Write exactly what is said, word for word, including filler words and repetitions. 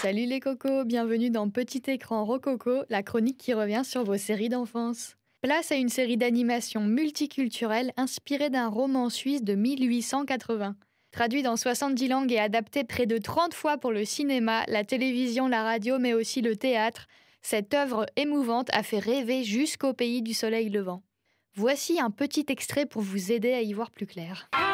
Salut les cocos, bienvenue dans Petit écran rococo, la chronique qui revient sur vos séries d'enfance. Place à une série d'animation multiculturelle inspirée d'un roman suisse de mille huit cent quatre-vingts. Traduit dans soixante-dix langues et adapté près de trente fois pour le cinéma, la télévision, la radio mais aussi le théâtre, cette œuvre émouvante a fait rêver jusqu'au pays du soleil levant. Voici un petit extrait pour vous aider à y voir plus clair.